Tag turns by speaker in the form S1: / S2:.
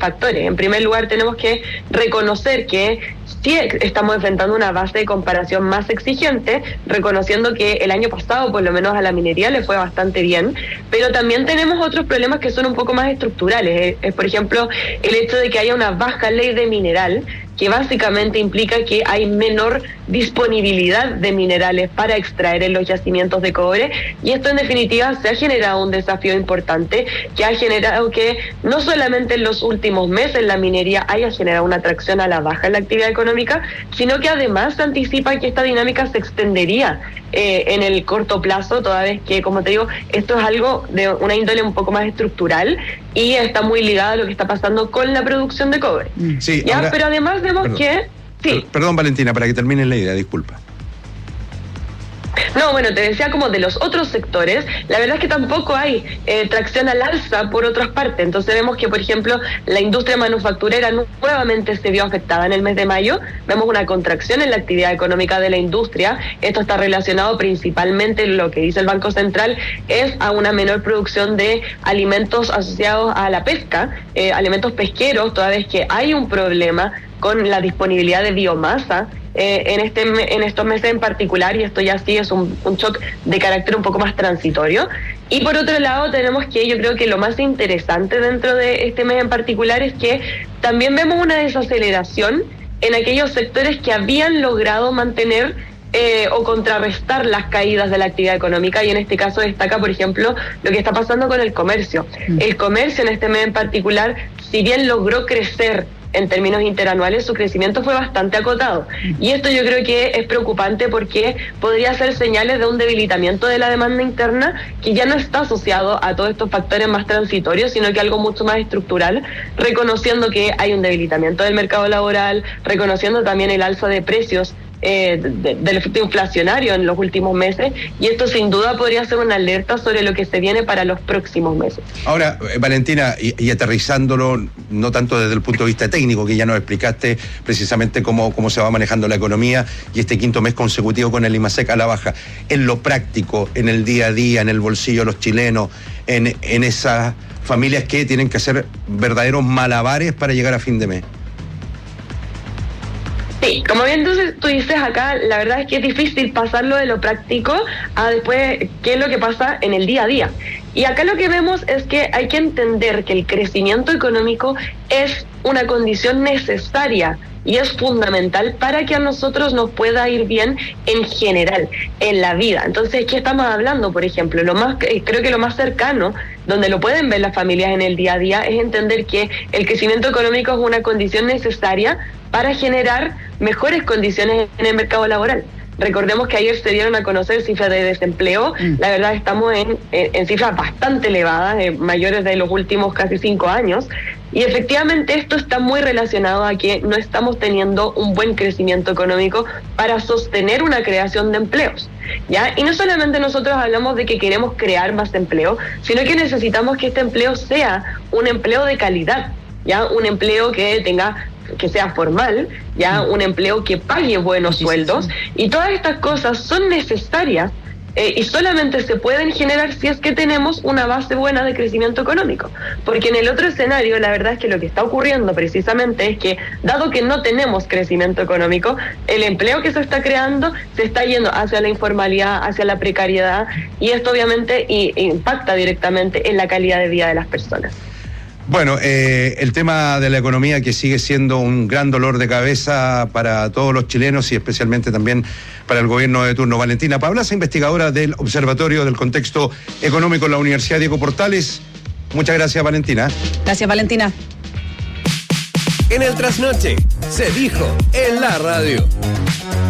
S1: factores. En primer lugar, tenemos que reconocer que sí estamos enfrentando una base de comparación más exigente, reconociendo que el año pasado, por lo menos a la minería, le fue bastante bien, pero también tenemos otros problemas que son un poco más estructurales. Por ejemplo, el hecho de que haya una baja ley de mineral, que básicamente implica que hay menor disponibilidad de minerales para extraer en los yacimientos de cobre, y esto en definitiva se ha generado un desafío importante que ha generado que no solamente en los últimos meses la minería haya generado una atracción a la baja en la actividad económica, sino que además se anticipa que esta dinámica se extendería en el corto plazo, toda vez que, como te digo, esto es algo de una índole un poco más estructural y está muy ligado a lo que está pasando con la producción de cobre.
S2: Sí,
S1: ¿ya?
S2: Ahora,
S1: pero además vemos que... Sí.
S2: Perdón, Valentina, para que termine la idea, disculpa.
S1: No, bueno, te decía como de los otros sectores, la verdad es que tampoco hay tracción al alza por otras partes. Entonces vemos que, por ejemplo, la industria manufacturera nuevamente se vio afectada en el mes de mayo. Vemos una contracción en la actividad económica de la industria. Esto está relacionado principalmente, lo que dice el Banco Central, es a una menor producción de alimentos asociados a la pesca, alimentos pesqueros, toda vez que hay un problema con la disponibilidad de biomasa en estos meses en particular, y esto ya sí es un shock de carácter un poco más transitorio. Y por otro lado tenemos que, yo creo que lo más interesante dentro de este mes en particular es que también vemos una desaceleración en aquellos sectores que habían logrado mantener o contrarrestar las caídas de la actividad económica, y en este caso destaca, por ejemplo, lo que está pasando con el comercio. El comercio en este mes en particular, si bien logró crecer en términos interanuales, su crecimiento fue bastante acotado. Y esto yo creo que es preocupante porque podría ser señales de un debilitamiento de la demanda interna que ya no está asociado a todos estos factores más transitorios, sino que algo mucho más estructural, reconociendo que hay un debilitamiento del mercado laboral, reconociendo también el alza de precios del efecto inflacionario en los últimos meses, y esto sin duda podría ser una alerta sobre lo que se viene para los próximos meses.
S2: Ahora, Valentina, y aterrizándolo, no tanto desde el punto de vista técnico, que ya nos explicaste precisamente cómo se va manejando la economía y este quinto mes consecutivo con el IMASEC a la baja, en lo práctico, en el día a día, en el bolsillo de los chilenos, en esas familias que tienen que hacer verdaderos malabares para llegar a fin de mes.
S1: Sí, como bien tú dices acá, la verdad es que es difícil pasarlo de lo práctico a después qué es lo que pasa en el día a día. Y acá lo que vemos es que hay que entender que el crecimiento económico es una condición necesaria y es fundamental para que a nosotros nos pueda ir bien en general, en la vida. Entonces, ¿qué estamos hablando? Por ejemplo, creo que lo más cercano, donde lo pueden ver las familias en el día a día, es entender que el crecimiento económico es una condición necesaria para generar mejores condiciones en el mercado laboral. Recordemos que ayer se dieron a conocer cifras de desempleo. La verdad estamos en cifras bastante elevadas, mayores de los últimos casi 5 años. Y efectivamente esto está muy relacionado a que no estamos teniendo un buen crecimiento económico para sostener una creación de empleos, ¿ya? Y no solamente nosotros hablamos de que queremos crear más empleo, sino que necesitamos que este empleo sea un empleo de calidad, ¿ya? Un empleo que sea formal, ya un empleo que pague buenos sueldos, y todas estas cosas son necesarias y solamente se pueden generar si es que tenemos una base buena de crecimiento económico, porque en el otro escenario la verdad es que lo que está ocurriendo precisamente es que, dado que no tenemos crecimiento económico, el empleo que se está creando se está yendo hacia la informalidad, hacia la precariedad, y esto obviamente impacta directamente en la calidad de vida de las personas.
S2: Bueno, el tema de la economía, que sigue siendo un gran dolor de cabeza para todos los chilenos y especialmente también para el gobierno de turno. Valentina Pablaza, investigadora del Observatorio del Contexto Económico en la Universidad Diego Portales. Muchas gracias, Valentina.
S3: Gracias, Valentina.
S4: En el Trasnoche se dijo en la radio.